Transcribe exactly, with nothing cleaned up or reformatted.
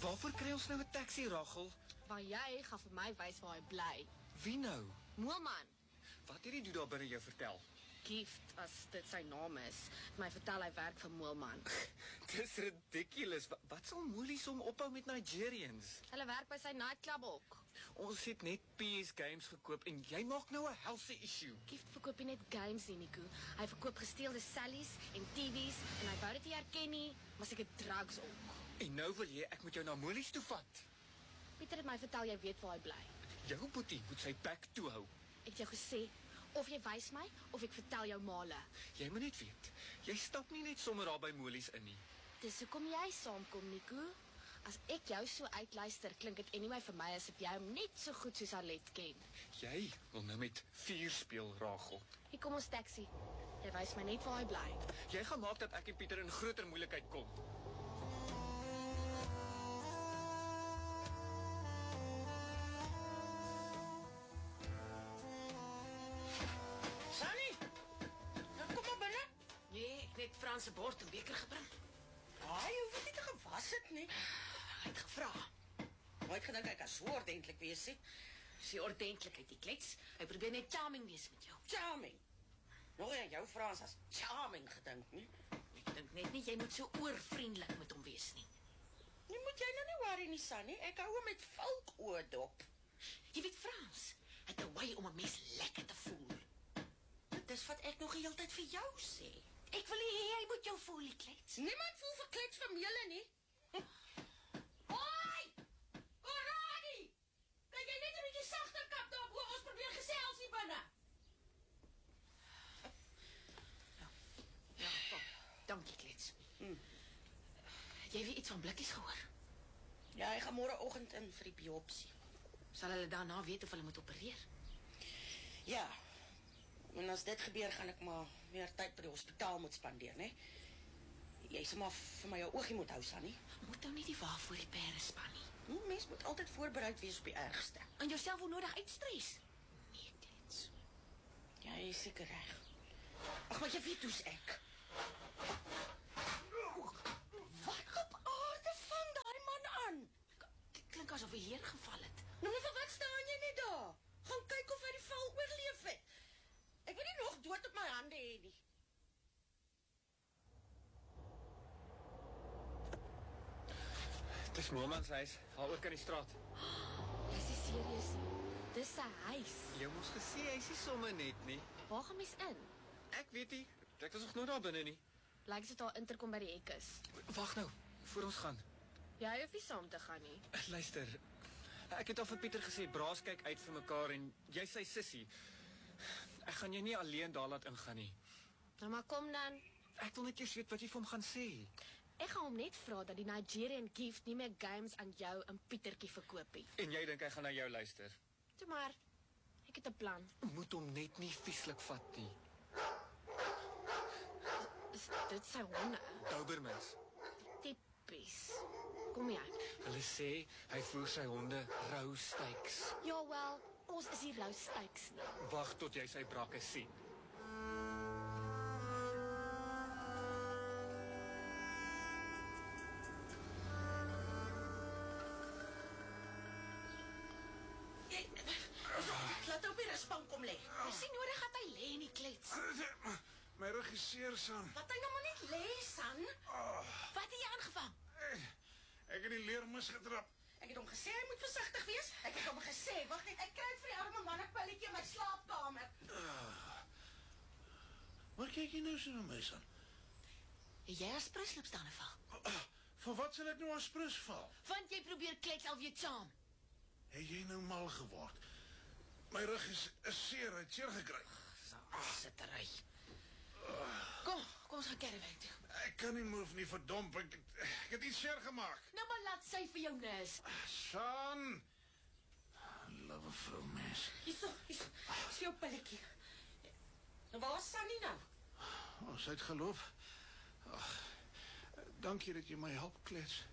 Waarvoor kry ons nou 'n taxi, Rachel? Maar jy gaan vir my wys waar hy bly. Wie nou? Moelman. Wat het die dude daar binne jou vertel? Gift, as dit sy naam is. My vertel hy werk vir Moelman. Dis ridiculous. Wat, wat sal Moelies om ophou met Nigerians? Hulle werk by sy nightclub ook. Ons het net P S Games gekoop en jy maak nou 'n healthy issue. Gift verkoop nie net games nie, Nico. Hy verkoop gesteelde Sallies en T V's en hy wou dit nie herken nie, maar seker drugs ook. En nou wil jy ek moet jou na Moelies toe vat. Pieter het my vertel jy weet waar hy bly. Jou boetie moet sy bek toe hou. Ek het jou gesê, of jy wys my, of ek vertel jou male. Jy moet net weet, jy stap nie net sommer daar by Moelies in nie. Dis hoekom jy saamkom, Nico. As ek jou so uitluister, klink dit anyway vir my asof jy hom net so goed soos Alet ken. Jy wil nou met vuur speel, Rachel. Hier kom ons taxi. Jy wys my net waar hy bly. Jy gaan maak dat ek en Pieter in groter moeilikheid kom. Nee, ek net Frans se bord en beker gebring. Ai, jy hoef nie te gewas het nie. Hy het gevra. Maar ek gedink hy kan so ordentlik wees, hè. Sy ordentlikheid, die klets. Hy probeer net charming wees met jou. Charming. Nog aan jou Frans as charming gedink, nie? Ek dink net nie jy moet so oorvriendelik met hom wees nie. Nie moet jy nou nie worry nie, Sunny. Ek hou hom met valkoë dop. Jy weet Frans, het 'n way om 'n mens lekker te voel. Dis wat ek nog die hele tyd vir jou sê. Ek wil hê hy moet jou voel, die klets. Niemand voel vir klets van mele nie. Hoi! Orani! Kan jy net 'n bietjie sagter kap daar bo? Ons probeer gesels hier binne. Ja, ja, kom. Dankie, klets. Hmm. Jy weet iets van blikkies gehoor? Ja, hy gaan môreoggend in vir die biopsie. Sal hulle daarna weet of hulle moet opereer? Ja. En as dit gebeur, gaan ek maar meer tyd by die hospitaal moet spandeer, né? Jy sê maar vir my jou oogie moet hou, Sunny. Moet nou nie die wa voor die pere span nie. Hm, mens moet altyd voorbereid wees op die ergste. En jouself onnodig uitstres. Nee, klets. Ja, jy is seker reg. Ag, maar jy weet hoe's ek. Wat op aarde vang daai man aan? Klink asof hy hier geval het. Nou, maar vir wat staan jy net daar? Gaan kyk of hy die val oorleef het. Ek wil nie nog dood op my hande hê nie. Dis Moelman se huis, daar oor kan die straat. Dis is serieus. Dis sy huis. Jy moes gesê hy is nie sommer net nie. Waar gaan mens in? Ek weet nie, ek is nog nooit daar binne nie. Lyk dit daar interkom by die hek is. Wag nou, voor ons gaan. Jy hoef nie saam te gaan nie. Luister, ek het al vir Pieter gesê, braas kyk uit vir mekaar en jy sy sissie. Ek gaan jy nie alleen daar laat ingaan nie. Nou maar kom dan. Ek wil net eers weet wat jy vir hom gaan sê. Ek gaan hom net vra dat die Nigerian Gift nie meer games aan jou en Pietertjie verkoop nie. En jy dink hy gaan na jou luister? Toe maar, ek het 'n plan. Moet hom net nie vieslik vat nie. Is dit sy honde? Dobermans. Typies. Kom jy. Hulle sê hy voer sy honde rou steaks. Ja wel, ons is hier rou steaks nie. Wag tot jy sy brakke sien. Laat op die rusbank kom lê. Dis nie nodig dat hy lê in die klets. My regisseur, San. Laat hy nou maar net lê, San. Wat het jy aangevang? Ek het die leermis getrap. Ek het hom gesê hy moet versigtig wees. Ek het hom gesê, wag net, ek kry vir die arme man 'n pilletjie in my slaapkamer. Waar kyk jy nou so na my, San? Het jy as pruslips dan val? Van wat sal ek nou as prus val? Want jy probeer klets al weer charm. Het jy nou mal geword? My rug is, is seer, hy het seer gekry. Sit eruit. Kom, kom ons gaan caravan toe. Ek kan nie move nie, verdomp. Ek, ek het iets seer gemaak. Nou maar laat sy vir jou nus. San! Love vrou mens. Hierso, hierso. Dis vir jou pilletjie. Nou waar is Sunny nou? Ons het geloop. Ag, dankie dat jy my help klets.